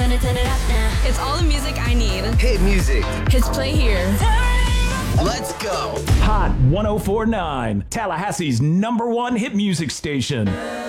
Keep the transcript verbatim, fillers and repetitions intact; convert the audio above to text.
Turn it, turn it up now. It's all the music I need. Hit music. Hits play here. Let's go. Hot one oh four point nine, Tallahassee's number one hit music station.